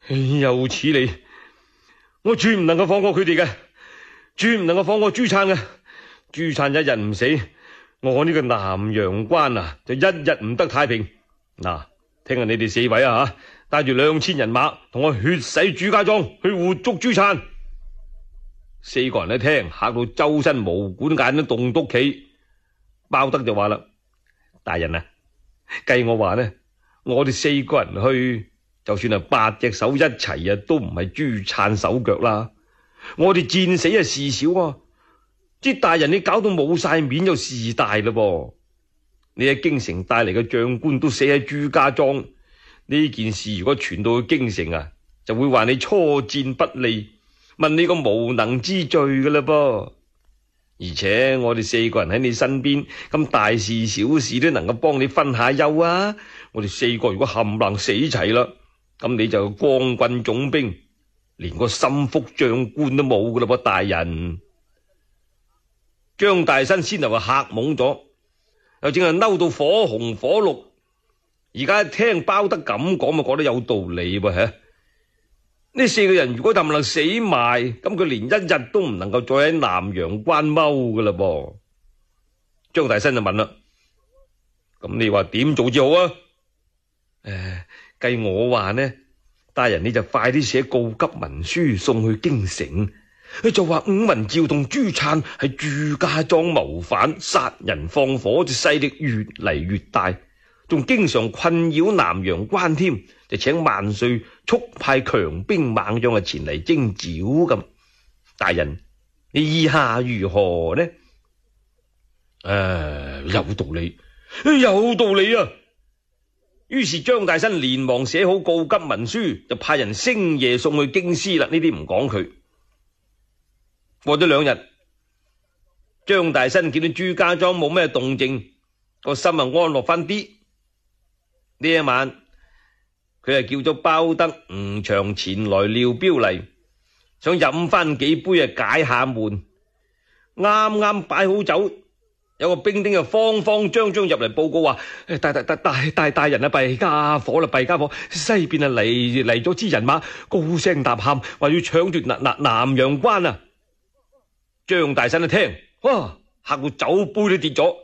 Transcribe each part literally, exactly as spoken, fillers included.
又似你，我絕唔能夠放過佢哋嘅，絕唔能夠放過朱燦嘅。朱燦一日唔死，我呢個南陽關啊就一日唔得太平。嗱，聽日你哋四位啊吓，帶住兩千人馬同我血洗朱家莊，去活捉朱燦。四個人一聽，嚇到周身毛管眼都棟篤企。包德就話啦：大人啊，計我話呢，我哋四個人去，就算係八隻手一齊啊，都唔係朱燦手腳啦。我哋戰死啊事小啊，即大人你搞到冇晒面就事大啦噃。你喺京城帶嚟嘅將官都死喺朱家莊，呢件事如果傳到去京城啊，就會話你初戰不利，問你個無能之罪噶啦噃。而且我哋四個人喺你身邊，咁大事小事都能夠幫你分下憂啊。我哋四個如果冚唪唥死齊啦，咁你就光棍總兵，連個心腹將官都冇噶啦噃，大人。張大新先頭話嚇懵咗，又正係嬲到火紅火綠，而家聽包得咁講，咪覺得有道理噃吓。呢四個人如果冧能死埋，咁佢連一日都唔能夠再喺南陽關踎噶啦噃。張大新就問啦：咁你話點做至好啊？誒，計我話呢，大人你就快啲寫告急文書送去京城，就話伍文照同朱燦係朱家莊謀反，殺人放火，就勢力越嚟越大，仲經常困擾南陽關添。就請萬歲速派強兵猛將啊前嚟征剿咁。大人，你意下如何呢？誒，有道理，有道理啊！於是張大新連忙寫好告急文書，就派人星夜送去京師啦。呢啲唔講佢。過咗兩日，張大新見到朱家莊冇咩動靜，個心啊安樂翻啲。呢一晚，佢係叫咗包德、吳祥前來廖標嚟，想飲翻幾杯啊解下悶。啱啱擺好酒，有個兵丁就慌慌張張入嚟報告話：大大大大大大人啊，弊家伙啦，弊家伙！西邊啊嚟嚟咗支人馬，高聲吶喊，話要搶奪南南南陽關啊！張大新一聽，哇，嚇到酒杯都跌咗。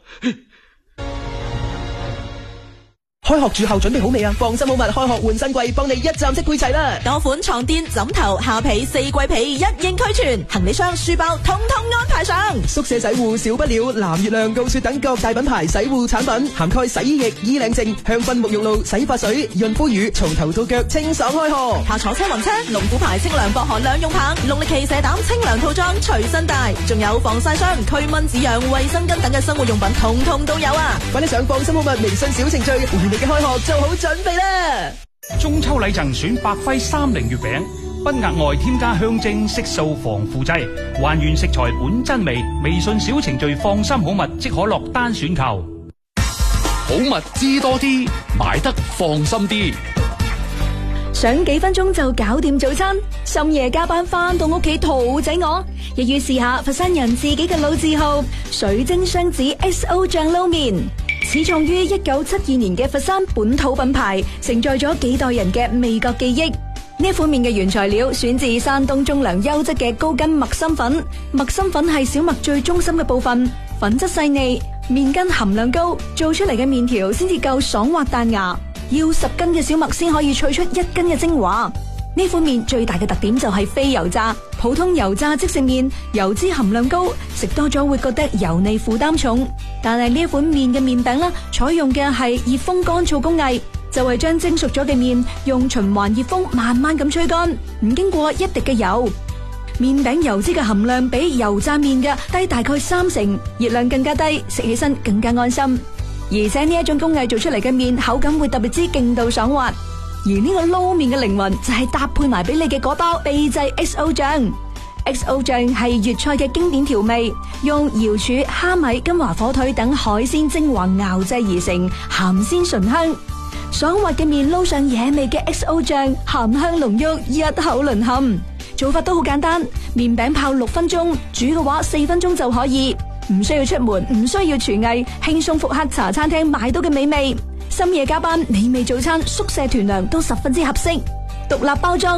開學住校準備好未啊？放心好物開學換新季，幫你一站式配齊啦！ 多款床墊、枕頭、下被、四季被一應俱全，行李箱、書包通通安排上。 宿舍洗護少不了藍月亮、高雪等各大品牌洗護產品，涵蓋洗衣液、衣領淨、香薰沐浴露、洗髮水、潤膚乳，從頭到腳清爽開學。下坐車雲車、龍虎牌清涼薄荷兩用棒，農曆期蛇膽清涼套裝隨身帶，仲有防曬霜、驅蚊止癢、衛生巾等嘅生活用品，通通都有啊！快啲上放心好物微信小程序，為你嘅開學做好準備啦！ 中秋禮贈選百輝三菱月餅，不額外添加香精、色素、防腐劑，還原食材本真味。微信小程序放心好物即可落單選購。 好物知多啲，買得放心啲。 想幾分鐘就搞掂早餐，深夜加班翻到屋企肚仔餓，亦要試下佛山人自己嘅老字號水晶雙子 S O 醬撈麵。始創於一九七二年嘅佛山本土品牌，承載咗幾代人嘅味覺記憶。呢款麵嘅原材料選自山東中糧優質嘅高筋麥心粉，麥心粉係小麥最中心嘅部分，粉質細膩，麵筋含量高，做出嚟嘅麵條先至夠爽滑彈牙。要十斤嘅小麥先可以萃出一斤嘅精華。呢款麵最大嘅特點就係非油炸，普通油炸即食麵油脂含量高，食多咗會覺得油膩負擔重。但係呢款麵嘅麵餅啦，採用嘅係熱風乾燥工藝，就係將蒸熟咗嘅麵用循環熱風慢慢咁吹乾，唔經過一滴嘅油。麵餅油脂嘅含量比油炸麵嘅低大概三成，熱量更加低，食起身更加安心。而且呢一種工藝做出嚟嘅麵口感會特別之勁度爽滑。而呢個撈麵嘅靈魂就係搭配埋俾你嘅嗰包秘製 X O 醬。X O 醬係粵菜嘅經典調味，用瑤柱、蝦米、金華火腿等海鮮精華熬製而成，鹹鮮醇香。爽滑嘅麵撈上野味嘅 X O 醬，鹹香濃郁，一口淪陷。做法都好簡單，麵餅泡六分鐘，煮嘅話四分鐘就可以，唔需要出門，唔需要廚藝，輕鬆復刻茶餐廳買到嘅美味。深夜加班，美味早餐，宿舍團糧都十分之合適。獨立包裝。